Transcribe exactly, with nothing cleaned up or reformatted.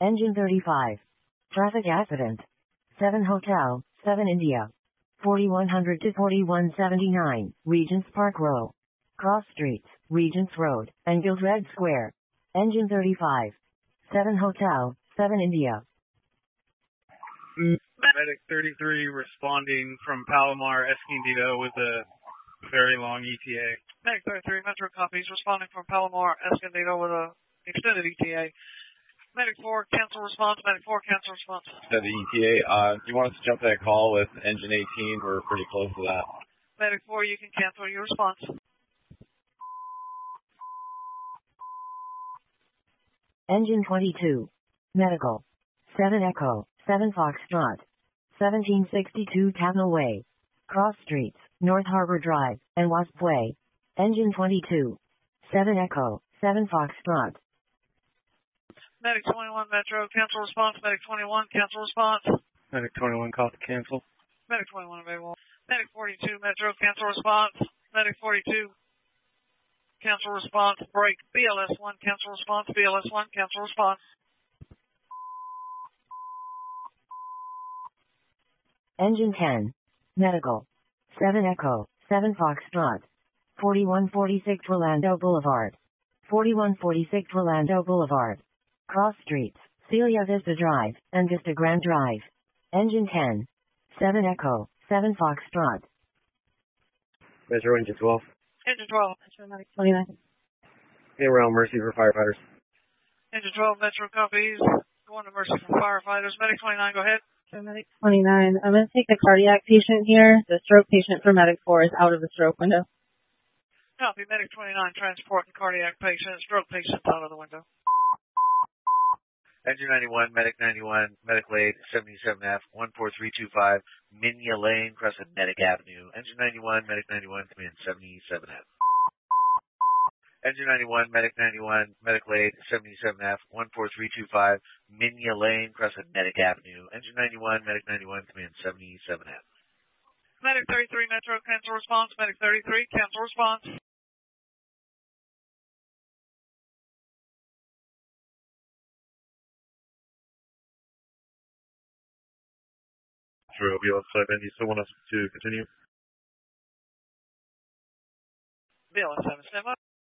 Engine thirty-five. Traffic accident. seven Hotel, seven India. forty-one hundred to forty-one seventy-nine, Regents Park Row. Cross Streets, Regents Road, and Gildred Square. Engine thirty-five. seven Hotel, seven India. Medic thirty-three responding from Palomar Escondido with a very long E T A. Medic thirty-three, Metro copies, responding from Palomar Escondido with a extended E T A. Medic four, cancel response. Medic four, cancel response. Extended E T A. Uh, do you want us to jump that call with engine eighteen? We're pretty close to that. Medic four, you can cancel your response. Engine twenty-two. Medical. seven Echo, seven Foxtrot. seventeen sixty-two Capitol Way. Cross Streets, North Harbor Drive, and Wasp Way. Engine twenty-two. seven Echo, seven Foxtrot. Medic twenty-one Metro, cancel response. Medic twenty-one, cancel response. Medic twenty-one, call to cancel. Medic twenty-one available. Medic forty-two Metro, cancel response. Medic forty-two, cancel response. Break. B L S one, cancel response. B L S one, cancel response. Engine ten. Medical. seven Echo, seven Foxtrot. forty-one forty-six Rolando Boulevard. forty-one forty-six Rolando Boulevard. Cross Streets, Celia Vista Drive, and Vista Grand Drive. Engine ten. seven Echo, seven Foxtrot. Metro Engine twelve. Engine twelve, Metro Medic twenty-nine. Hey, around Mercy for firefighters. Engine twelve, Metro copies. Going to Mercy for firefighters. Medic twenty-nine, go ahead. So Medic twenty-nine, I'm going to take the cardiac patient here. The stroke patient for Medic four is out of the stroke window. Copy, Medic twenty-nine, transporting cardiac patient, stroke patient out of the window. Engine ninety-one, Medic ninety-one, Medical Aid seventy-seven F, one four three two five, Minya Lane, Crescent Medic Avenue. Engine ninety-one, Medic ninety-one, come in seventy-seven F. Engine ninety-one, Medic ninety-one, Medical Aid seventy-seven F, one four three two five, Minya Lane, Crescent Medic Avenue. Engine ninety-one, Medic ninety-one, come in seventy-seven F. Medic thirty-three, Metro, cancel response. Medic thirty-three, cancel response. True, B L S five, and you still want us to continue? B L S seven, stand by.